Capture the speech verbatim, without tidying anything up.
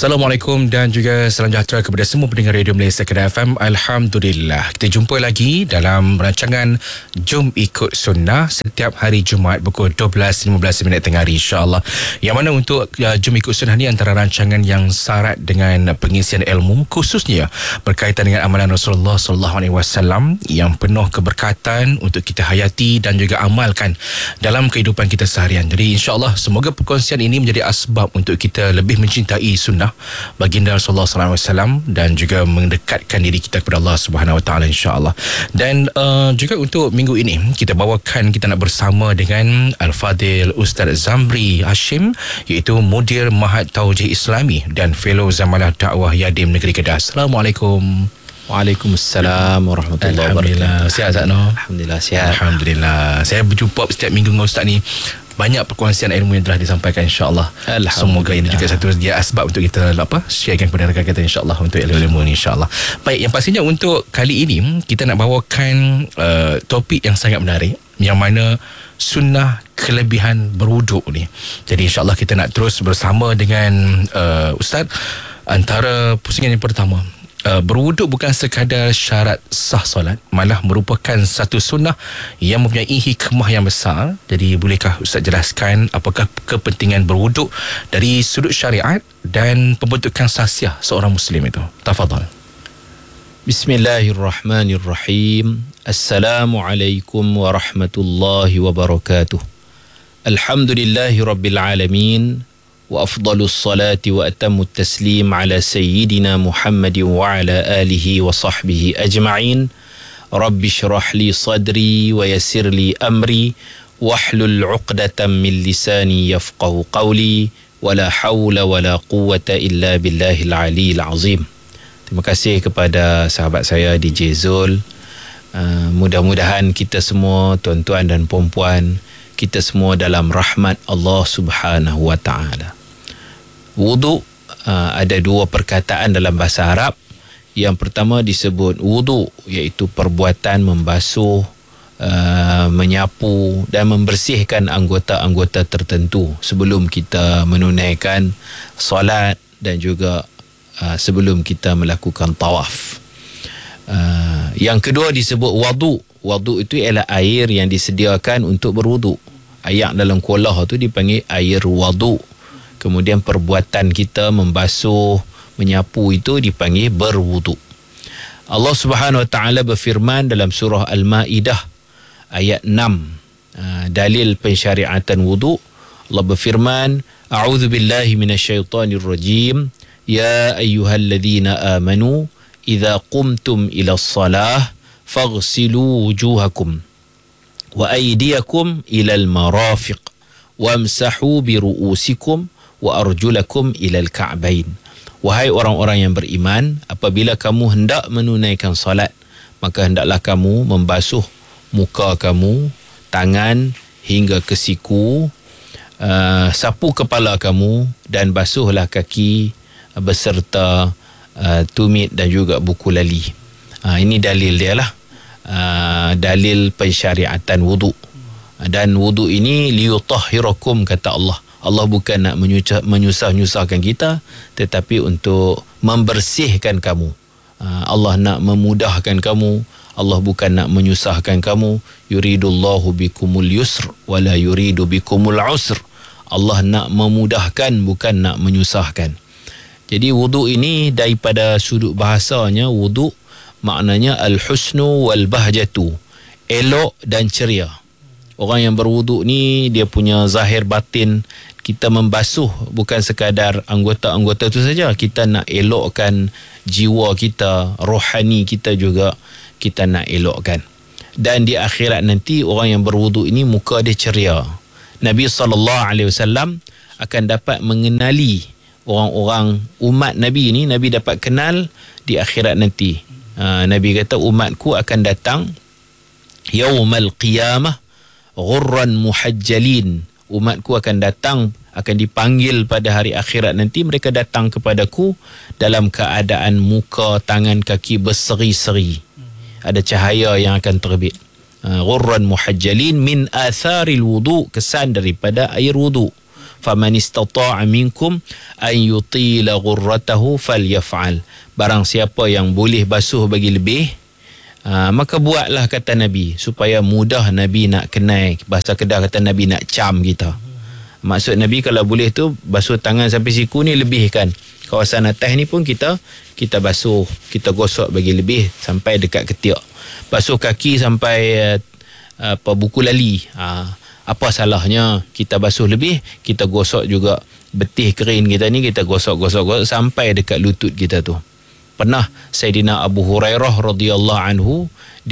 Assalamualaikum dan juga salam sejahtera kepada semua pendengar Radio Malaysia Kedah F M. Alhamdulillah, kita jumpa lagi dalam rancangan Jom Ikut Sunnah setiap hari Jumaat pukul dua belas lima belas minit tengah hari, insya-Allah. Yang mana untuk uh, Jom Ikut Sunnah ni antara rancangan yang syarat dengan pengisian ilmu, khususnya berkaitan dengan amalan Rasulullah sallallahu alaihi wasallam yang penuh keberkatan untuk kita hayati dan juga amalkan dalam kehidupan kita seharian. Jadi insya-Allah semoga perkongsian ini menjadi asbab untuk kita lebih mencintai sunnah baginda Rasulullah sallallahu alaihi wasallam dan juga mendekatkan diri kita kepada Allah Subhanahu Wa Taala, insya-Allah. Dan uh, juga untuk minggu ini kita bawakan, kita nak bersama dengan Al-Fadil Ustaz Zamri Hashim, iaitu Mudir Mahad Taujih Islami dan Fellow Zamalah Dakwah Yadim Negeri Kedah. Assalamualaikum. Waalaikumsalam warahmatullahi wabarakatuh. Sihat Ustaz Noh? Alhamdulillah sihat. Alhamdulillah. Saya berjumpa setiap minggu dengan Ustaz ni. Banyak perkongsian ilmu yang telah disampaikan, insya-Allah. Semoga ini juga satu dia asbab untuk kita apa sharekan kepada rakan kita, insya-Allah, untuk ilmu-ilmu ni, insya-Allah. Baik, yang pastinya untuk kali ini kita nak bawakan uh, topik yang sangat menarik, yang mana sunnah kelebihan berwuduk ni. Jadi insya-Allah kita nak terus bersama dengan uh, Ustaz. Antara pusingan yang pertama, Uh, berwuduk bukan sekadar syarat sah solat, malah merupakan satu sunnah yang mempunyai hikmah yang besar. Jadi bolehkah Ustaz jelaskan apakah kepentingan berwuduk dari sudut syariat dan pembentukan sahsiah seorang Muslim itu? Tafadhal. Bismillahirrahmanirrahim. Assalamualaikum warahmatullahi wabarakatuh. Alhamdulillahi rabbil alamin. وأفضل الصلاة وأتم التسليم على سيدنا محمد وعلى آله وصحبه أجمعين. رب اشرح لي صدري ويسر لي أمري واحلل عقدة من لساني يفقه قولي ولا حول ولا قوة إلا بالله العلي العظيم. Terima kasih kepada sahabat saya D J Zul. Uh, mudah-mudahan kita semua, tuan-tuan dan puan-puan, kita semua dalam rahmat Allah Subhanahu Wa Taala. Wuduk, uh, ada dua perkataan dalam bahasa Arab. Yang pertama disebut wuduk, iaitu perbuatan membasuh, uh, menyapu dan membersihkan anggota-anggota tertentu sebelum kita menunaikan solat dan juga uh, sebelum kita melakukan tawaf. Uh, yang kedua disebut wadu. Wadu itu ialah air yang disediakan untuk berwuduk. Air dalam kulah tu dipanggil air wadu. Kemudian perbuatan kita membasuh, menyapu itu dipanggil berwuduk. Allah Subhanahu Wa Taala berfirman dalam surah Al-Maidah ayat enam, dalil pensyariatan wuduk. Allah berfirman, A'udzu billahi minasyaitonir rajim. Ya ayyuhalladzina amanu idza qumtum ilas salah faghsilu wujuhakum wa aydiyakum ilal marafiq wamsahu bi ru'usikum wa arjulakum ilal ka'bain. Wahai orang-orang yang beriman, apabila kamu hendak menunaikan salat, maka hendaklah kamu membasuh muka kamu, tangan hingga ke siku, uh, sapu kepala kamu dan basuhlah kaki beserta uh, tumit dan juga buku lali. Uh, ini dalil dia lah. Uh, dalil pensyariatan wuduk. Dan wuduk ini liyutahhirakum, kata Allah. Allah bukan nak menyusah-nyusahkan kita, tetapi untuk membersihkan kamu. Allah nak memudahkan kamu. Allah bukan nak menyusahkan kamu. Yuridullahu bikumul yusr wala yuridu bikumul usr. Allah nak memudahkan, bukan nak menyusahkan. Jadi wuduk ini daripada sudut bahasanya, wuduk maknanya al-husnu wal bahjatu, elok dan ceria. Orang yang berwuduk ni dia punya zahir batin. Kita membasuh bukan sekadar anggota-anggota itu saja. Kita nak elokkan jiwa kita, rohani kita juga kita nak elokkan. Dan di akhirat nanti orang yang berwuduk ini muka dia ceria. Nabi sallallahu alaihi wasallam akan dapat mengenali orang-orang umat Nabi ini. Nabi dapat kenal di akhirat nanti. Ha, Nabi kata umatku akan datang yaumal qiyamah ghurran muhajjalin. Umatku akan datang, akan dipanggil pada hari akhirat nanti. Mereka datang kepadaku dalam keadaan muka, tangan, kaki berseri-seri. Ada cahaya yang akan terbit. Ghurran muhajjalin min atharil wudu, kesan daripada air wudu. faman istata'a minkum an yutila ghurratahu falyaf'al. Barang siapa yang boleh basuh bagi lebih, aa, maka buatlah, kata Nabi, supaya mudah Nabi nak kenal. Bahasa Kedah kata Nabi nak cam kita. Maksud Nabi kalau boleh tu basuh tangan sampai siku ni lebih kan. Kawasan atas ni pun kita kita basuh, kita gosok bagi lebih sampai dekat ketiak. Basuh kaki sampai uh, apa buku lali. Ha, apa salahnya kita basuh lebih, kita gosok juga betih kerin kita ni, kita gosok-gosok sampai dekat lutut kita tu. Pernah Sayyidina Abu Hurairah radhiyallahu anhu